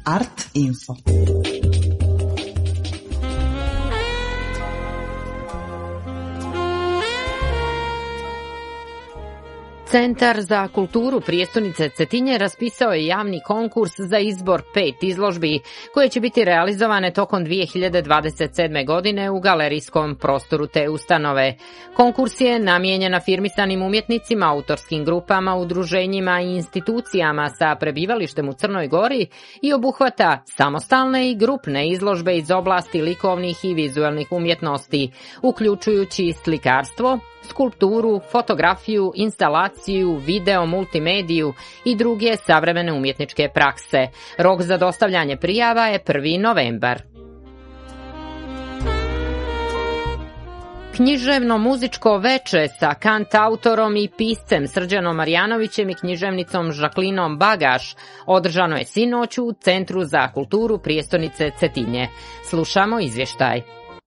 Art Info. Centar za kulturu prijestolnice Cetinje raspisao je javni konkurs za izbor 5 izložbi koje će biti realizovane tokom 2027. godine u galerijskom prostoru te ustanove. Konkurs je namijenjen afirmisanim umjetnicima, autorskim grupama, udruženjima i institucijama sa prebivalištem u Crnoj Gori i obuhvata samostalne i grupne izložbe iz oblasti likovnih i vizualnih umjetnosti, uključujući slikarstvo, skulpturu, fotografiju, instalaciju, video, multimediju i druge savremene umjetničke prakse. Rok za dostavljanje prijava je 1. novembar. Književno-muzičko veče sa kantautorom i piscem Srđanom Marjanovićem i književnicom Žaklinom Bagaš održano je sinoć u Centru za kulturu prijestolnice Cetinje. Slušamo izvještaj.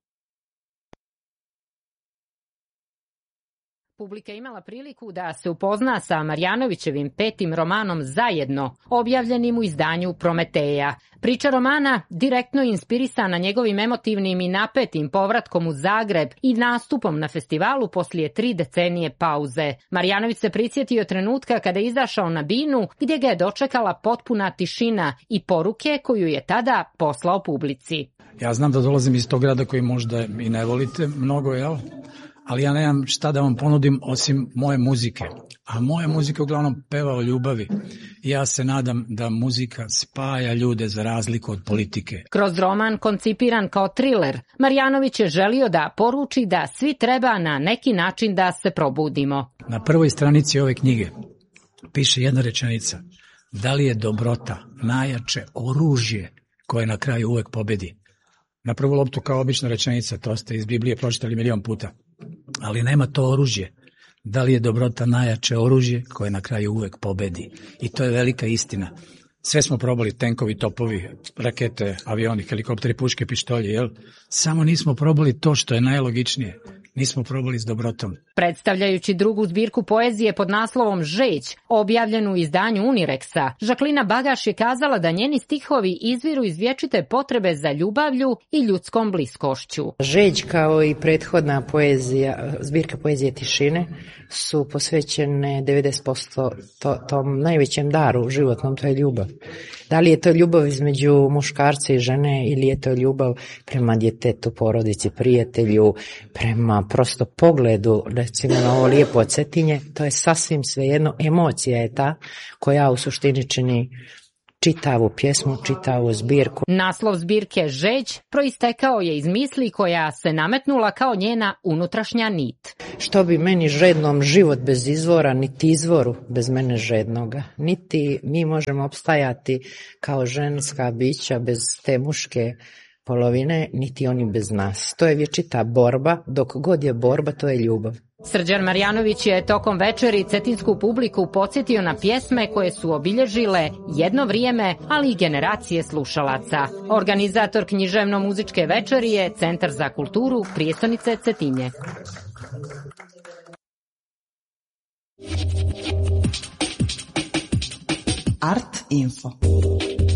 Publika je imala priliku da se upozna sa Marjanovićevim 5. romanom Zajedno, objavljenim u izdanju Prometeja. Priča romana direktno je inspirisana njegovim emotivnim i napetim povratkom u Zagreb i nastupom na festivalu poslije 3 decenije pauze. Marjanović se prisjetio trenutka kada je izašao na binu, gdje ga je dočekala potpuna tišina i poruke koju je tada poslao publici. Ja znam da dolazim iz tog grada koji možda i ne volite mnogo, jel? Ali ja nemam šta da vam ponudim osim moje muzike. A moja muzika uglavnom peva o ljubavi. I ja se nadam da muzika spaja ljude za razliku od politike. Kroz roman koncipiran kao triler, Marjanović je želio da poruči da svi treba na neki način da se probudimo. Na prvoj stranici ove knjige piše jedna rečenica. Da li je dobrota najjače oružje koje na kraju uvek pobedi? Na prvu loptu kao obična rečenica, to ste iz Biblije pročitali 1.000.000 puta. Ali nema to oružje. Da li je dobrota najjače oružje koje na kraju uvek pobedi? I to je velika istina. Sve smo probali, tenkovi, topovi, rakete, avioni, helikopteri, puške, pištolje, jel? Samo nismo probali to što je najlogičnije. Nismo probali s dobrotom. Predstavljajući drugu zbirku poezije pod naslovom Žeć, objavljenu u izdanju Unireksa, Žaklina Bagaš je kazala da njeni stihovi izviru iz vječite potrebe za ljubavlju i ljudskom bliskošću. Žeć kao i prethodna poezija, zbirka poezije Tišine, su posvećene 90% tom najvećem daru životnom, to je ljubav. Da li je to ljubav između muškarca i žene ili je to ljubav prema djetetu, porodici, prijatelju, prema prosto pogledu, recimo na ovo lijepo Cetinje, to je sasvim svejedno, emocija je ta koja u suštini čini čitavu pjesmu, čitavu zbirku. Naslov zbirke Žeć proistekao je iz misli koja se nametnula kao njena unutrašnja nit. Što bi meni žednom život bez izvora, niti izvoru bez mene žednoga. Niti mi možemo opstajati kao ženska bića bez te muške polovine, niti oni bez nas. To je vječita borba, dok god je borba, to je ljubav. Srđan Marjanović je tokom večeri cetinsku publiku podsjetio na pjesme koje su obilježile jedno vrijeme, ali i generacije slušalaca. Organizator književno-muzičke večeri je Centar za kulturu prijestolnice Cetinje. Art Info.